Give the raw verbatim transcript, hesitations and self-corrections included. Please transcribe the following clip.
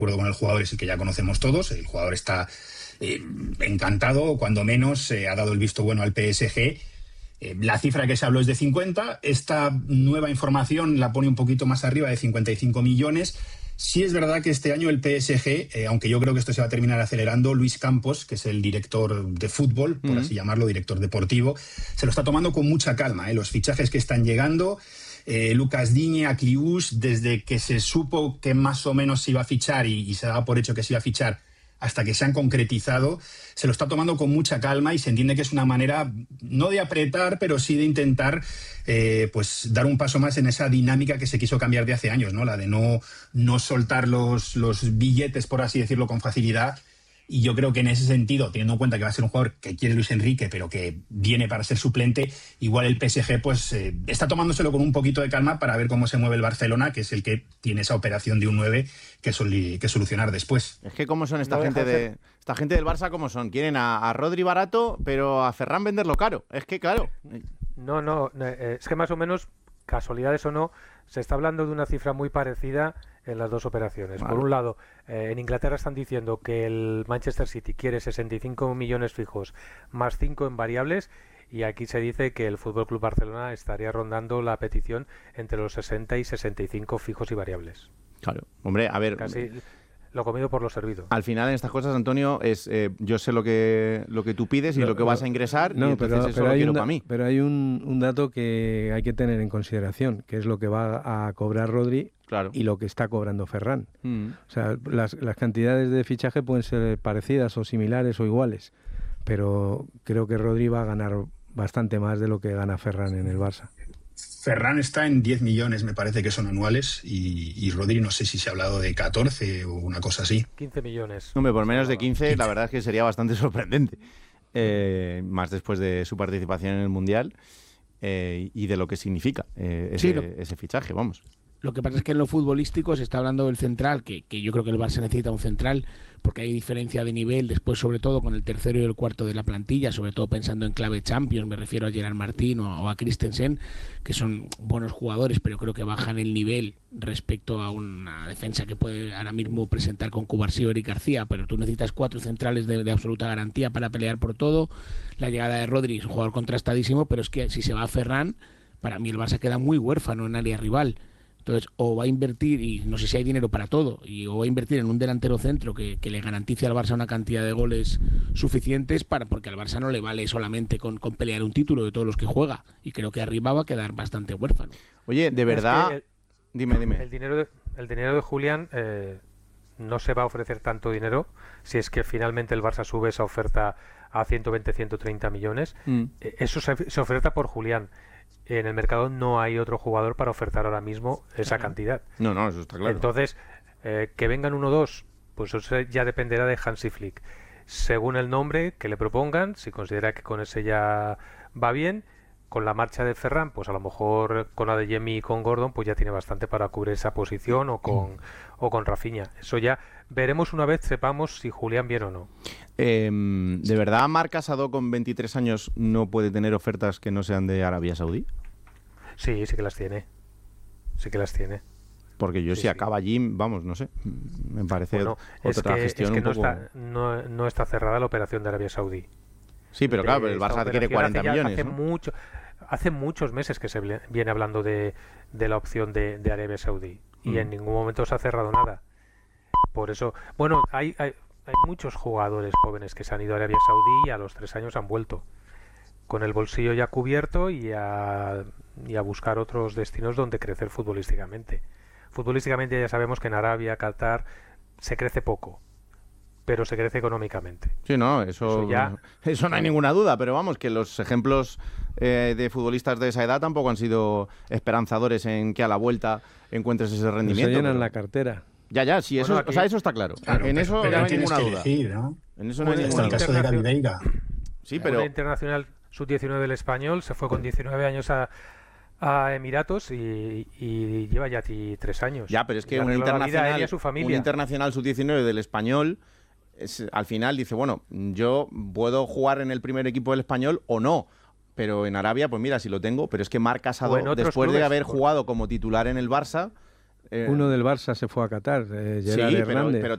acuerdo con el jugador es el que ya conocemos todos. El jugador está eh, encantado, cuando menos eh, ha dado el visto bueno al P S G. Eh, la cifra que se habló es de cincuenta. Esta nueva información la pone un poquito más arriba, de cincuenta y cinco millones. Sí es verdad que este año el P S G, eh, aunque yo creo que esto se va a terminar acelerando, Luis Campos, que es el director de fútbol, por uh-huh. así llamarlo, director deportivo, se lo está tomando con mucha calma. Eh. Los fichajes que están llegando... Eh, Lucas Digne, Akliouche, desde que se supo que más o menos se iba a fichar y, y se daba por hecho que se iba a fichar hasta que se han concretizado, se lo está tomando con mucha calma y se entiende que es una manera no de apretar, pero sí de intentar eh, pues dar un paso más en esa dinámica que se quiso cambiar de hace años, ¿no? La de no, no soltar los, los billetes, por así decirlo, con facilidad. Y yo creo que en ese sentido, teniendo en cuenta que va a ser un jugador que quiere Luis Enrique, pero que viene para ser suplente, igual el P S G pues eh, está tomándoselo con un poquito de calma para ver cómo se mueve el Barcelona, que es el que tiene esa operación de un nueve que, soli- que solucionar después. Es que cómo son esta no gente de ser... esta gente del Barça, cómo son. Quieren a, a Rodri barato, pero a Ferran venderlo caro. Es que claro. No, no, es que más o menos, casualidades o no, se está hablando de una cifra muy parecida en las dos operaciones. Vale. Por un lado, eh, en Inglaterra están diciendo que el Manchester City quiere sesenta y cinco millones fijos más cinco en variables, y aquí se dice que el F C Barcelona estaría rondando la petición entre los sesenta y sesenta y cinco fijos y variables. Claro, hombre, a ver... Casi lo comido por lo servido. Al final en estas cosas, Antonio, es eh, yo sé lo que lo que tú pides y no, lo que vas a ingresar, no, y entonces pero, eso pero lo hay quiero un, para mí. Pero hay un, un dato que hay que tener en consideración, que es lo que va a cobrar Rodri, claro, y lo que está cobrando Ferran. Mm. O sea, las, las cantidades de fichaje pueden ser parecidas o similares o iguales, pero creo que Rodri va a ganar bastante más de lo que gana Ferran en el Barça. Ferran está en diez millones, me parece que son anuales, y, y Rodri no sé si se ha hablado de catorce o una cosa así. quince millones. Hombre, por menos de quince, quince. La verdad es que sería bastante sorprendente. Eh, más después de su participación en el Mundial eh, y de lo que significa eh, ese, sí, lo... ese fichaje, vamos. Lo que pasa es que en lo futbolístico se está hablando del central, que, que yo creo que el Barça necesita un central, porque hay diferencia de nivel después, sobre todo con el tercero y el cuarto de la plantilla, sobre todo pensando en clave Champions, me refiero a Gerard Martín o, o a Christensen, que son buenos jugadores, pero creo que bajan el nivel respecto a una defensa que puede ahora mismo presentar con Cubarsí o Eric García, pero tú necesitas cuatro centrales de, de absoluta garantía para pelear por todo. La llegada de Rodri es un jugador contrastadísimo, pero es que si se va a Ferran, para mí el Barça queda muy huérfano en área rival. Entonces, o va a invertir, y no sé si hay dinero para todo, y o va a invertir en un delantero centro que, que le garantice al Barça una cantidad de goles suficientes, para porque al Barça no le vale solamente con, con pelear un título de todos los que juega, y creo que arriba va a quedar bastante huérfano. Oye, de verdad, es que el, dime, dime. El dinero de, el dinero de Julián eh, no se va a ofrecer tanto dinero si es que finalmente el Barça sube esa oferta a ciento veinte, ciento treinta millones. Mm. Eh, eso se, se oferta por Julián. En el mercado no hay otro jugador para ofertar ahora mismo esa cantidad. No, no, eso está claro. Entonces, eh, que vengan uno o dos, pues eso ya dependerá de Hansi Flick. Según el nombre que le propongan, si considera que con ese ya va bien, con la marcha de Ferran, pues a lo mejor con Adeyemi y con Gordon, pues ya tiene bastante para cubrir esa posición, o con, o con Rafinha. Eso ya veremos una vez sepamos si Julián viene o no. Eh, ¿De verdad Marc Casado con veintitrés años no puede tener ofertas que no sean de Arabia Saudí? Sí, sí que las tiene. Sí que las tiene. Porque yo sí, si sí. acaba allí, vamos, no sé, me parece bueno, otra es que, gestión es que un no, poco... está, no, no está cerrada la operación de Arabia Saudí. Sí, pero claro, pero el Barça quiere cuarenta hace millones, hace ¿no? Mucho, hace muchos meses que se viene hablando de, de la opción de, de Arabia Saudí, y mm. en ningún momento se ha cerrado nada. Por eso, bueno, hay, hay, hay muchos jugadores jóvenes que se han ido a Arabia Saudí y a los tres años han vuelto con el bolsillo ya cubierto y a, y a buscar otros destinos donde crecer futbolísticamente. Futbolísticamente ya sabemos que en Arabia, Qatar, se crece poco, pero se crece económicamente. Sí, no, eso, eso, ya... eso no hay ninguna duda, pero vamos, que los ejemplos eh, de futbolistas de esa edad tampoco han sido esperanzadores en que a la vuelta encuentres ese rendimiento. Se llenan pero... la cartera. Ya, ya, sí, eso, bueno, aquí... o sea, eso está claro. claro en eso no hay ninguna duda. Elegir, ¿no? En eso no pues hay ninguna duda. En el caso de Gavi Veiga. Sí, pero... Una internacional sub diecinueve del Español se fue con diecinueve años a, a Emiratos y, y lleva ya tres años. Ya, pero es que un internacional, un internacional sub diecinueve del Español, es, al final dice, bueno, yo puedo jugar en el primer equipo del Español o no. Pero en Arabia, pues mira, si lo tengo. Pero es que Marc Casado, después clubes, de haber jugado como titular en el Barça... Eh, Uno del Barça se fue a Qatar, eh, Gerard sí, Hernández. Pero, pero